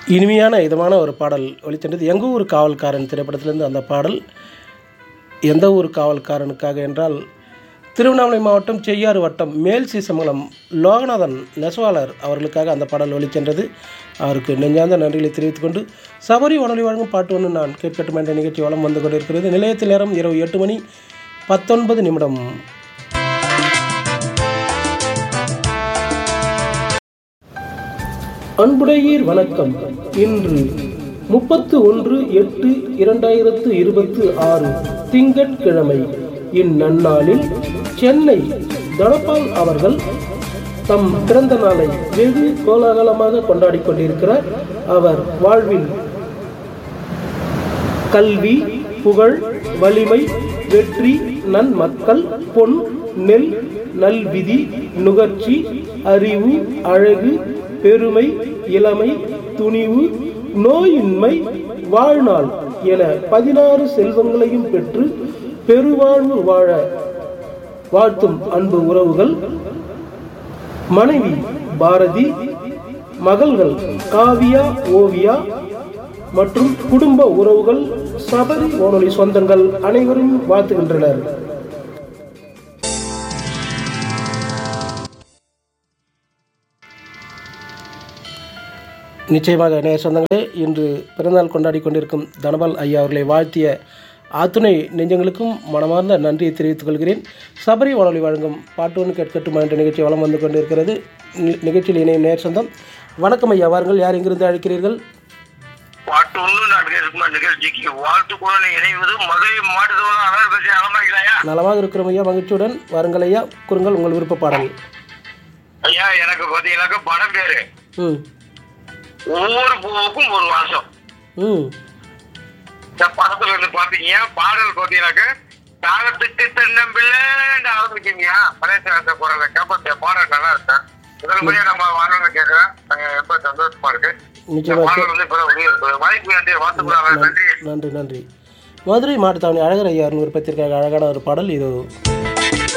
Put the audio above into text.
இனிமையான இதமான ஒரு பாடல் ஒலிச்சென்றது. எங்கள் ஊர் காவல்காரன் திரைப்படத்திலிருந்து அந்த பாடல். எந்த ஊர் காவல்காரனுக்காக என்றால் திருவண்ணாமலை மாவட்டம் செய்யாறு வட்டம் மேல் சீசமங்கலம் லோகநாதன் நெசவாளர் அவர்களுக்காக அந்த பாடல் ஒலிச்சென்றது. அவருக்கு நெஞ்சார்ந்த நன்றிகளை தெரிவித்துக் கொண்டு சபரி வானொலி வழங்கும் பாட்டு ஒன்று நான் கேட்கட்டும் என்ற நிகழ்ச்சி வளம் வந்து கொண்டிருக்கிறது. நிலையத்தில் நேரம் இரவு 8:19. அன்புடையீர் வணக்கம். இன்று 31/8/2026 திங்கட்கிழமை. இந்நன்னாளில் சென்னை தனபால் அவர்கள் தம் பிறந்த நாளை வெகு கோலாகலமாக கொண்டாடி கொண்டிருக்கிறார். அவர் வாழ்வில் கல்வி, புகழ், வலிமை, வெற்றி, நன்மக்கள், பொன், நெல், நல்விதி, நுகர்ச்சி, அறிவு, அழகு, பெருமை, இளமை, துணிவு, நோயின்மை, வாழ்நாள் என 16 செல்வங்களையும் பெற்று பெருவாழ்வு வாழ வாழ்த்தும் அன்பு உறவுகள். மனைவி பாரதி, மகள்கள் காவியா, ஓவியா மற்றும் குடும்ப உறவுகள், சபரி வானொலி சொந்தங்கள் அனைவரும் வாழ்த்துகின்றனர். நிச்சயமாக நேய சொந்தங்களே, இன்று பிறந்தநாள் கொண்டாடி கொண்டிருக்கும் தனபால் ஐயா அவர்களை வாழ்த்திய அத்துணை நெஞ்சங்களுக்கும் மனமார்ந்த நன்றியை தெரிவித்துக் கொள்கிறேன். சபரி வானொலி வழங்கும் பாட்டு ஒன்று கேட்கட்டுமா என்ற நிகழ்ச்சி வளம் வந்து கொண்டிருக்கிறது. நிகழ்ச்சியில் இணையும் நேர் சொந்தம். வணக்கம் ஐயா, வாருங்கள். யார் எங்கிருந்து அழைக்கிறீர்கள்? பாட்டு ஒன்று நிகழ்ச்சிக்கு வாழ்த்து கூட இணைவது மதுரை மாட்டுதோடு நலமாக இருக்கிறோம் ஐயா, மகிழ்ச்சியுடன். வாருங்கள் ஐயா, கூறுங்கள் உங்கள் விருப்ப பாடல். ஐயா, எனக்கு பார்த்தீங்கன்னாக்கா படம் பேரு ஒவ்வொரு பூவுக்கும் ஒரு வாசம். இந்த படத்துல இருந்து பாத்தீங்க பாடல் பாத்தீங்கன்னாக்க தாகத்துக்கு தென்னம்பிள்ளை ஆரம்பிக்கீங்க பழைய குரலை கேட்ப பாடல் நல்லா இருக்கேன். முதல் முறையா நம்ம வானொலி கேட்கிறேன், ரொம்ப சந்தோஷமா இருக்கு. வாய்ப்பு நன்றி, வாழ்த்துக்கள். நன்றி நன்றி நன்றி. மதுரை மாட்டுத்தாவணி அழகர் ஐயா விருப்பத்திற்காக அழகான ஒரு பாடல் இது.